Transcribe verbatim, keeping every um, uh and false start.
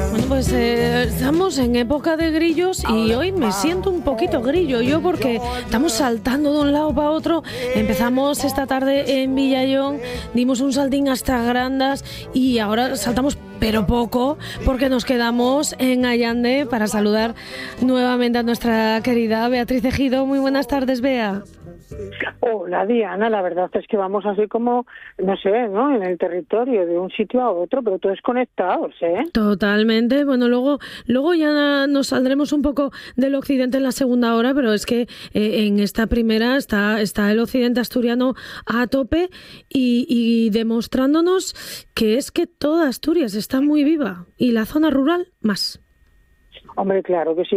Bueno, pues eh, estamos en época de grillos y hoy me siento un poquito grillo yo porque estamos saltando de un lado para otro. Empezamos esta tarde en Villayón, dimos un saltín hasta Grandas y ahora saltamos pero poco porque nos quedamos en Allande para saludar nuevamente a nuestra querida Beatriz Ejido. Muy buenas tardes, Bea. Hola, Diana, la verdad es que vamos así como, no sé, ¿no? En el territorio de un sitio a otro, pero todos conectados, ¿eh? Totalmente. Bueno, luego luego ya nos saldremos un poco del occidente en la segunda hora, pero es que eh, en esta primera está, está el occidente asturiano a tope y, y demostrándonos que es que toda Asturias está muy viva y la zona rural más. Hombre, claro que sí.